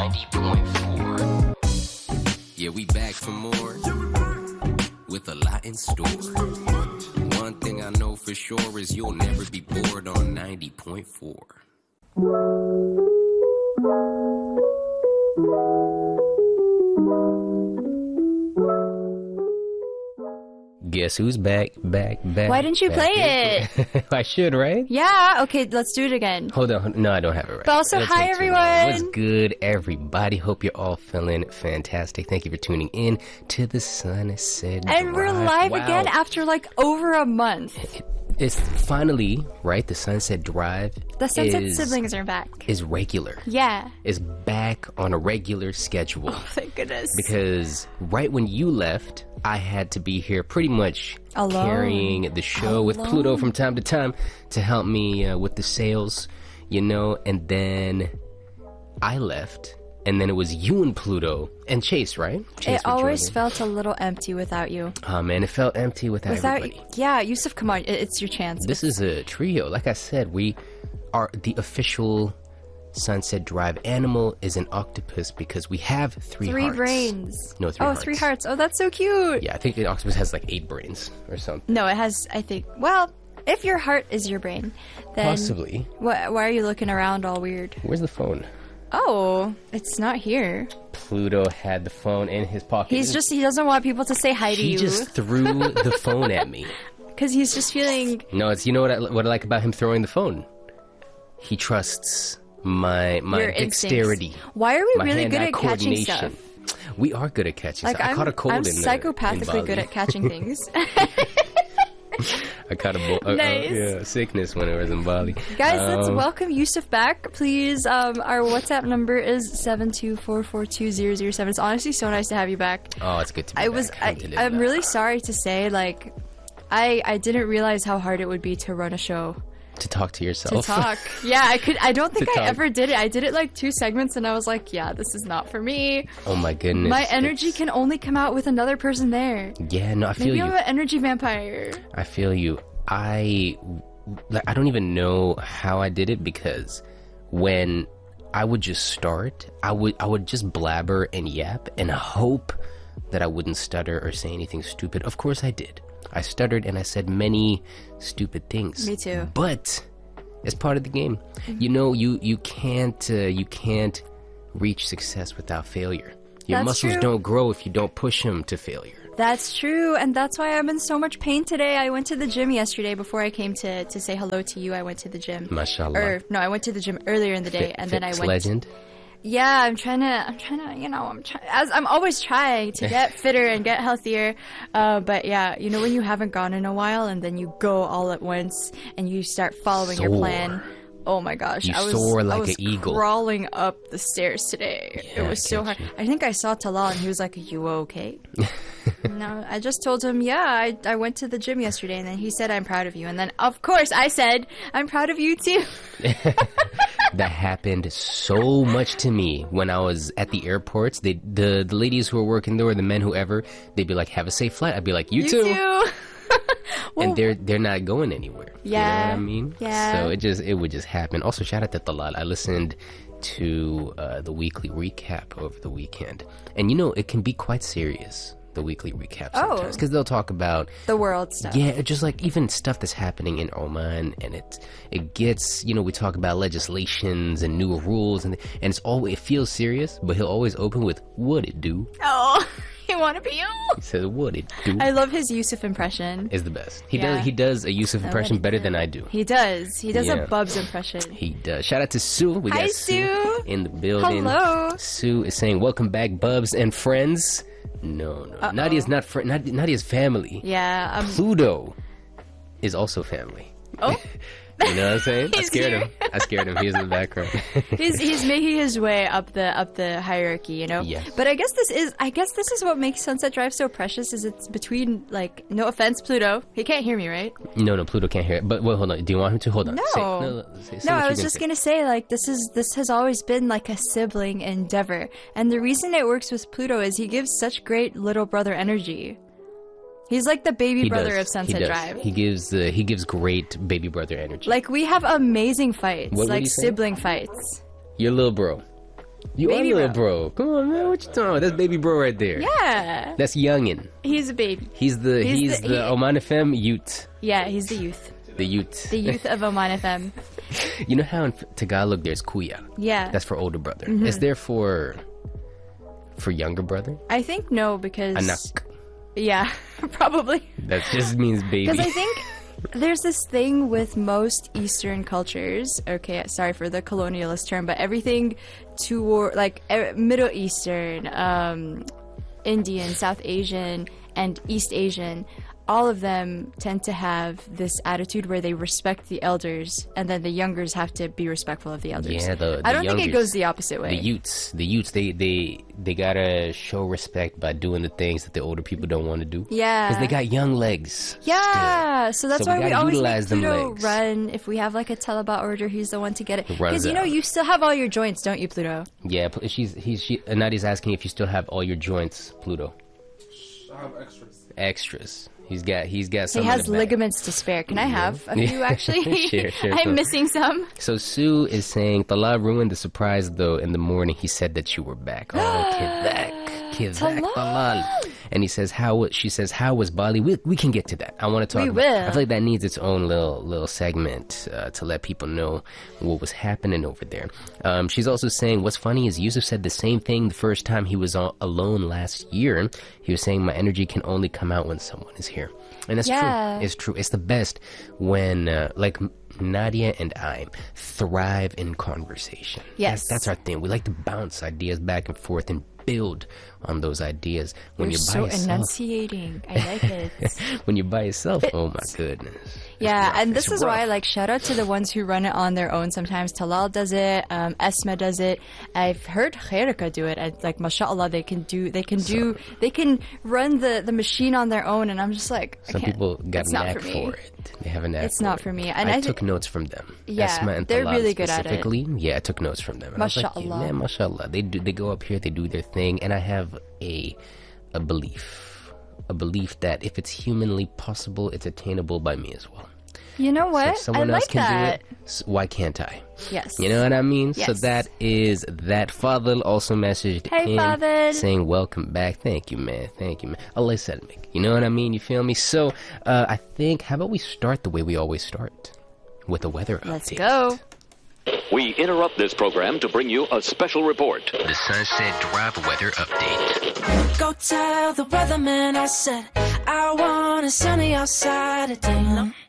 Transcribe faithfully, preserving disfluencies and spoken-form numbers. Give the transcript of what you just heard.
ninety point four. Yeah, we back for more with a lot in store. One thing I know for sure is you'll never be bored on ninety point four. Guess who's back, back, back. Why didn't you back play in. it? I should, right? Yeah, okay, let's do it again. Hold on. No, I don't have it right. But also, Let's hi, take too long. everyone. What's good, everybody? Hope you're all feeling fantastic. Thank you for tuning in to the Sunset Drive. And we're live Wow. again after like over a month. It, it's finally, right, the Sunset Drive The Sunset is, siblings are back. is regular. Yeah. Is back on a regular schedule. Oh, thank goodness. Because right when you left, I had to be here pretty much Alone. carrying the show Alone. with Pluto from time to time to help me uh, with the sales, you know, and then I left, and then it was you and Pluto and Chase, right? Chase It would always join in. felt a little empty without you. Oh man, it felt empty without, Without everybody. Yeah, Yusuf, come on, it- it's your chance. This is a trio. Like I said, we are the official Sunset Drive. Animal is an octopus because we have three, Three hearts. brains. No, three oh, hearts. three hearts. Oh, that's so cute. Yeah, I think an octopus has like eight brains or something. No, it has, I think, well, if your heart is your brain, then Possibly. wh- why are you looking around all weird? Where's the phone? Oh, it's not here. Pluto had the phone in his pocket. He's just, he doesn't want people to say hi to He you. just threw the phone at me. Because he's just feeling, No, it's you know what I, what I like about him throwing the phone. He trusts my my Your instincts. dexterity. Why are we my really hand-eye good at catching coordination. stuff? We are good at catching Like, stuff. I I'm, caught a cold I'm in the, psychopathically in Bali. good at catching things. I caught a, bo- a- a- Nice. yeah, sickness when I was in Bali. Guys, let's Um, welcome Yusuf back. Please, um, our WhatsApp number is seven two four four two zero zero seven. It's honestly so nice to have you back. Oh, it's good to be I was, back. I, Alhamdulillah. I'm really sorry to say, like, I, I didn't realize how hard it would be to run a show. to talk to To yourself. talk. Yeah, I could, I don't think To I talk. ever did it. I did it like two segments and I was like, yeah, this is not for me. Oh my goodness. My energy It's- can only come out with another person there. Yeah, no, I feel Maybe you. I'm an energy vampire. I feel you. I like, I don't even know how I did it because when I would just start, I would I would just blabber and yap and hope that I wouldn't stutter or say anything stupid. Of course I did. I stuttered and I said many stupid things. Me too. But it's part of the game. You know, you you can't uh, you can't reach success without failure. Your That's muscles true. don't grow if you don't push them to failure. That's true, and that's why I'm in so much pain today. I went to the gym yesterday before I came to, to say hello to you. I went to the gym. Mashallah. Or no, I went to the gym earlier in the day, Fit- and then I fitness went. legend. Yeah, I'm trying to. I'm trying to. You know, I'm trying. As I'm always trying to get fitter and get healthier. Uh, but yeah, you know when you haven't gone in a while, and then you go all at once, and you start following your Soar. plan. Oh my gosh, You I was, soar like I was an eagle. crawling up the stairs today. Yeah, it was I so get hard. you. I think I saw Talal and he was like, "Are you okay?" No, I just told him, "Yeah, I I went to the gym yesterday," and then he said, "I'm proud of you." And then of course I said, "I'm proud of you too." That happened so much to me when I was at the airports. They, the the ladies who were working there, or the men, whoever, they'd be like, "Have a safe flight." I'd be like, "You, You too." too. Well, And they're they're not going anywhere. You know Yeah, what I mean? yeah. So it just it would just happen. Also, shout out to Talal. I listened to uh, the weekly recap over the weekend, and you know it can be quite serious. The weekly recap Oh. sometimes because they'll talk about the world stuff. yeah, just like even stuff that's happening in Oman, and it it gets, you know, we talk about legislations and new rules, and and it's all it feels serious, but he'll always open with "what it do." Oh, you want to be you? He says "what it do" I love his Yusuf impression. is the best. He Yeah. does he does a Yusuf impression better than I do. He does. He does Yeah. a Bubs impression. He does. Shout out to Sue. We Hi, got Sue. in the building. Hello. Sue is saying, "Welcome back, Bubs and friends." No, no, Uh-oh. Nadia's not fr- Nad- Nadia's family. Yeah. Um, Pluto is also family. oh, You know what I'm saying? I He's scared here. him. I scared him. He was in the background. he's he's making his way up the up the hierarchy, you know. Yes. But I guess this is I guess this is what makes Sunset Drive so precious. Is it's between like no offense, Pluto. He can't hear me, right? No, no, Pluto can't hear it. But wait, hold on. Do you want him to? Hold on. No. Say, no, no, say, say No, what I you're was gonna just say. gonna say like this is this has always been like a sibling endeavor, and the reason it works with Pluto is he gives such great little brother energy. He's like the baby He brother does. of Sunset he does. Drive. He gives uh, he gives great baby brother energy. Like we have amazing fights, What were like you saying? sibling fights. Your little bro. You Baby are little bro. bro. Come on, man. What you talking about? That's baby bro right there. Yeah. That's youngin. He's a baby. He's the he's, He's the, the- he- Oman F M youth. Yeah, he's the youth. The youth. The youth of Oman F M. You know how in Tagalog there's kuya. Yeah. That's for older brother. Mm-hmm. Is there for for younger brother? I think no, because... Anak. Yeah, probably. That just means baby. Because I think there's this thing with most Eastern cultures. Okay, sorry for the colonialist term, but everything toward like eh, Middle Eastern, um, Indian, South Asian, and East Asian, all of them tend to have this attitude where they respect the elders, and then the youngers have to be respectful of the elders. Yeah, the, the I don't think it youngers, goes the opposite way. The youths, the youths, they they they gotta show respect by doing the things that the older people don't want to do. Yeah. because they got young legs. Yeah, so that's So we why we, gotta always utilize make them Pluto legs. run. If we have like a telebat order, he's the one to get it. Runs Because you know out. you still have all your joints, don't you, Pluto? Yeah, Pl- she's he's she. Nadia's asking if you still have all your joints, Pluto. I have extras. Extras. He's got he's got He some. has in the back. ligaments to spare. Can I have a Yeah. few actually? Sure, sure, I'm go. missing some. So Sue is saying Tala ruined the surprise though. In the morning he said that you were back. Oh, Kivak, Kivak, Talal. Talal. And he says how wa- she says how was Bali? We we can get to that. I want to talk. We about, will. I feel like that needs its own little little segment uh, to let people know what was happening over there. Um, she's also saying what's funny is Yusuf said the same thing the first time he was all alone last year. He was saying my energy can only come out when someone is here. And it's Yeah. true. It's true. It's the best when, uh, like, Nadia and I thrive in conversation. Yes. That's, that's our thing. We like to bounce ideas back and forth and build on those ideas. When You're you're so by yourself, enunciating. I like it. when you're by yourself, oh my goodness. It's Yeah, rough. and this It's is why, rough. like, shout out to the ones who run it on their own. Sometimes Talal does it, um, Esma does it. I've heard Khairika do it. And, like, mashallah, they can do, they can do, they can run the, the machine on their own. And I'm just like, I Some can't. people got It's a not knack for me. for it. They have a knack It's for not it. for me. And I, I thi- took notes from them. Yeah, Esma and they're Talal really good at it. specifically. Yeah, I took notes from them. And I was like, yeah, Mashallah. man, mashallah. They do. They go up here. They do their thing. And I have a a belief, a belief that if it's humanly possible, it's attainable by me as well. You know So what? if someone I else like can that. do it, s- why can't I? Yes. You know what I mean? So Yes. that is that. Fadl also messaged Hey, in Fadl. saying, welcome back. Thank you, man. Thank you, man. Allah Salmik. You know what I mean? You feel me? So uh, I think, how about we start the way we always start? With a weather update. Let's go. We interrupt this program to bring you a special report. The Sunset Drive weather update. Go tell the weatherman I said I want it sunny outside today.